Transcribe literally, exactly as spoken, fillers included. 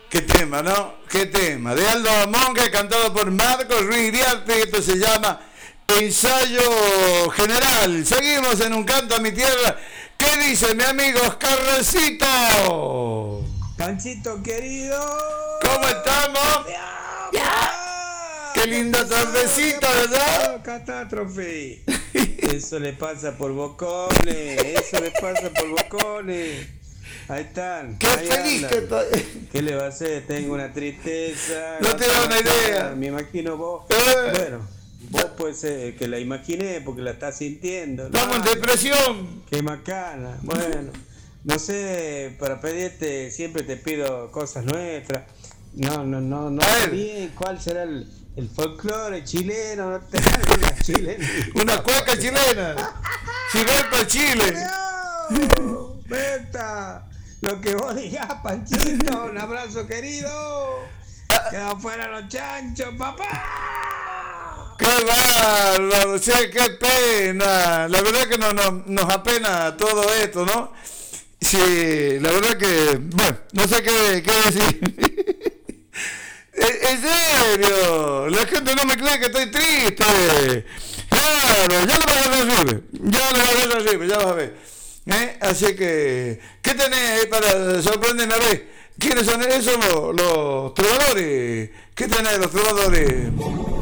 Qué tema, ¿no? Qué tema. De Aldo Monge, cantado por Marcos Ruiz Iriarte. Esto se llama Ensayo General. Seguimos en Un Canto a mi Tierra. ¿Qué dice mi amigo Oscarcito? Panchito querido. ¿Cómo estamos? ¡Ya! ¡Ya! ¡Qué linda tardecita, ¿verdad? Catástrofe. Eso le pasa por bocones. Eso le pasa por bocones. Ahí están. ¡Qué ahí feliz andan. que estoy! ¿Qué le va a hacer? Tengo una tristeza. No te da una idea. Me imagino vos. Eh. Bueno, vos puede ser que la imaginé porque la estás sintiendo, ¿no? Estamos en depresión. Qué macana. Bueno, no sé, para pedirte siempre te pido cosas nuestras. No, no, no, no A sé ver. bien cuál será el, el folclore chileno. No te alguna chilena. Una cueca chilena. Si ven para Chile. ¡No! ¡Veta! Lo que vos digas, Panchito. Un abrazo, querido. Quedan fuera los chanchos, papá. ¡Qué bárbaro! Che, qué pena. La verdad que no, no, nos apena todo esto, ¿no? Sí, la verdad que... Bueno, no sé qué, qué decir. En serio, la gente no me cree que estoy triste. Claro, ya lo vas a ver arriba. Ya lo vas a ver arriba, ya vas a ver. ¿Eh? Así que, ¿qué tenés ahí para sorprenderme? A ver, ¿quiénes son esos los, los trovadores? ¿Qué tenés los trovadores?